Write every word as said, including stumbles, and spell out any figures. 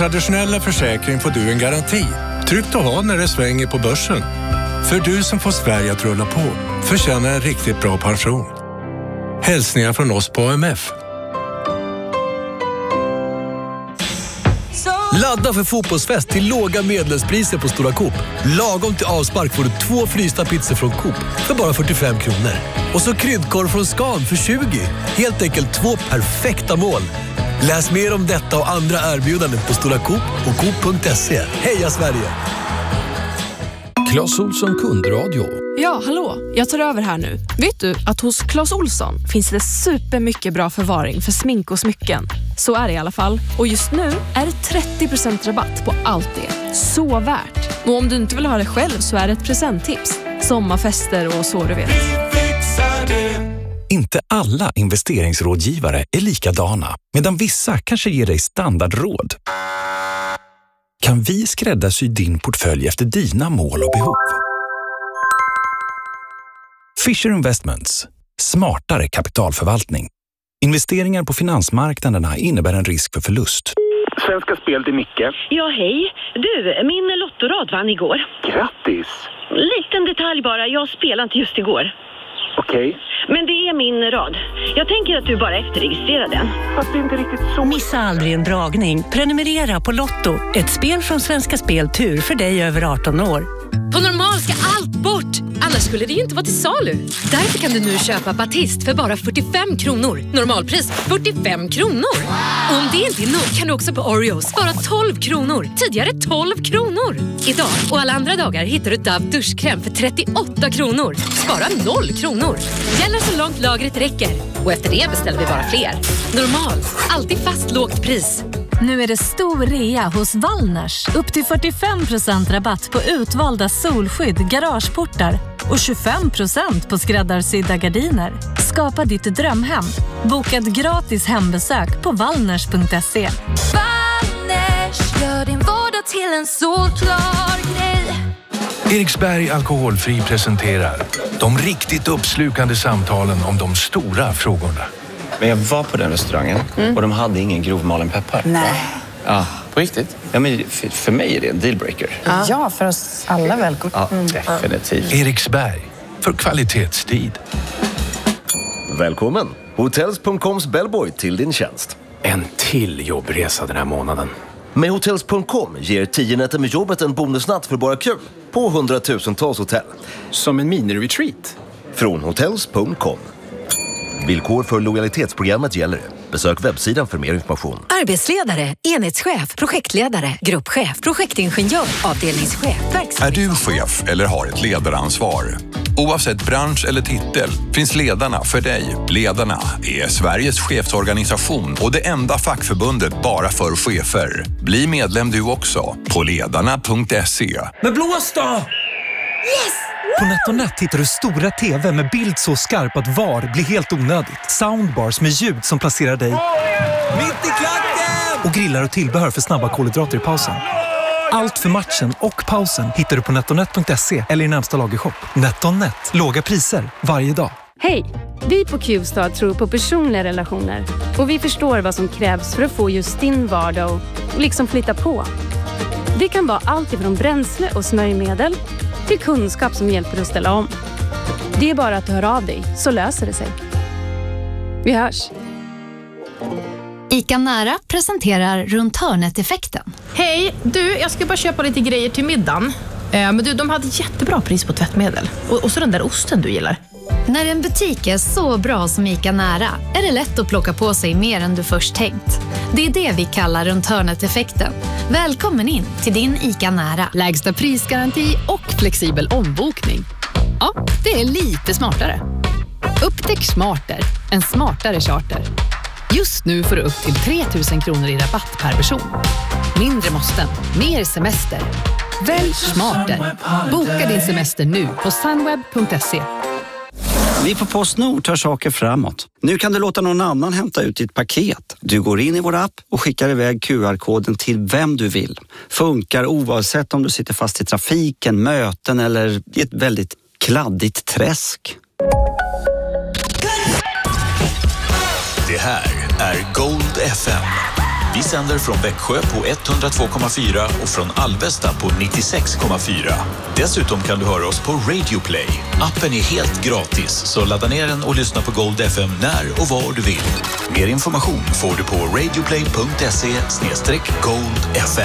traditionella försäkring får du en garanti. Tryggt att ha när det svänger på börsen. För du som får Sverige att rulla på förtjänar en riktigt bra pension. Hälsningar från oss på A M F. Ladda för fotbollsfest till låga medlemspriser på Stora Coop. Lagom till avspark får du två frysta pizzor från Coop för bara fyrtiofem kronor. Och så kryddkorv från Scan för tjugo. Helt enkelt två perfekta mål. Läs mer om detta och andra erbjudanden på Stora Coop och coop punkt se. Heja Sverige! Clas Ohlson kundradio. Ja, hallå. Jag tar över här nu. Vet du att hos Clas Ohlson finns det supermycket bra förvaring för smink och smycken. Så är det i alla fall. Och just nu är det trettio procent rabatt på allt det. Så värt. Och om du inte vill ha det själv så är det ett presenttips. Sommarfester och så du vet. Inte alla investeringsrådgivare är likadana, medan vissa kanske ger dig standardråd. Kan vi skräddarsy din portfölj efter dina mål och behov? Fisher Investments. Smartare kapitalförvaltning. Investeringar på finansmarknaderna innebär en risk för förlust. Svenska Spel till Micke. Ja, hej. Du, min lottorad vann igår. Grattis! Liten detalj bara, jag spelade inte just igår. Okej. Okay. Men det är min rad. Jag tänker att du bara efterregistrerar den. Fast det är inte riktigt så. Missa aldrig en dragning. Prenumerera på Lotto. Ett spel från Svenska Spel Tur för dig över arton år. På Normal ska allt bort. Annars skulle det ju inte vara till salu. Därför kan du nu köpa Batist för bara fyrtiofem kronor. Normalpris fyrtiofem kronor. Och om det inte är nog kan du också på Oreos bara tolv kronor. Tidigare tolv kronor. Idag och alla andra dagar hittar du Dove duschkräm för trettioåtta kronor. Spara noll kronor. Gäller så långt lagret räcker. Och efter det beställer vi bara fler. Normal. Alltid fast lågt pris. Nu är det stor rea hos Wallners. Upp till fyrtiofem procent rabatt på utvalda solskydd, garageportar och tjugofem procent på skräddarsydda gardiner. Skapa ditt drömhem. Boka ett gratis hembesök på wallners punkt se. Wallners, gör din vardag till en solklar grej. Eriksberg Alkoholfri presenterar de riktigt uppslukande samtalen om de stora frågorna. Men jag var på den restaurangen mm. och de hade ingen grovmalen peppar. Nej. Ja, på riktigt? Ja, men för, för mig är det en dealbreaker. Ja, ja för oss alla väl. Ja, definitivt. Eriksberg, för kvalitetstid. Välkommen! Hotels punkt coms bellboy till din tjänst. En till jobbresa den här månaden. Med Hotels punkt com ger tio nätter med jobbet en bonusnatt för bara kul på hundratusentals hotell. Som en mini-retreat. Från Hotels punkt com. Villkor för lojalitetsprogrammet gäller. Besök webbsidan för mer information. Arbetsledare, enhetschef, projektledare, gruppchef, projektingenjör, avdelningschef. Är du chef eller har ett ledaransvar? Oavsett bransch eller titel finns Ledarna för dig. Ledarna är Sveriges chefsorganisation och det enda fackförbundet bara för chefer. Bli medlem du också på ledarna punkt se. Men blås då! Yes! På NetOnNet hittar du stora tv med bild så skarp att var blir helt onödigt. Soundbars med ljud som placerar dig mitt i klacken! Och grillar och tillbehör för snabba kolhydrater i pausen. Allt för matchen och pausen hittar du på netonet punkt se eller i närmsta lagershop. NetOnNet. Låga priser varje dag. Hej! Vi på Q-Star tror på personliga relationer. Och vi förstår vad som krävs för att få just din vardag och liksom flytta på. Det kan vara allt ifrån bränsle och smörjmedel till kunskap som hjälper dig att ställa om. Det är bara att du hör av dig så löser det sig. Vi hörs! ICA Nära presenterar runt hörnet-effekten. Hej, du, jag ska bara köpa lite grejer till middagen. Eh, men du, de hade jättebra pris på tvättmedel. Och, och så den där osten du gillar. När en butik är så bra som ICA Nära är det lätt att plocka på sig mer än du först tänkt. Det är det vi kallar runt hörnet-effekten. Välkommen in till din ICA Nära. Lägsta prisgaranti och flexibel ombokning. Ja, det är lite smartare. Upptäck Smarter, en smartare charter. Just nu får du upp till tre tusen kronor i rabatt per person. Mindre måsten, mer semester. Välj Smarter. Boka din semester nu på sunweb punkt se. Vi på PostNord tar saker framåt. Nu kan du låta någon annan hämta ut ditt paket. Du går in i vår app och skickar iväg Q R-koden till vem du vill. Funkar oavsett om du sitter fast i trafiken, möten eller i ett väldigt kladdigt träsk. Det här är Gold F M. Vi sänder från Växjö på etthundratvå komma fyra och från Alvesta på nittiosex komma fyra. Dessutom kan du höra oss på Radio Play. Appen är helt gratis, så ladda ner den och lyssna på Gold F M när och var du vill. Mer information får du på radioplay punkt se slash gold f m.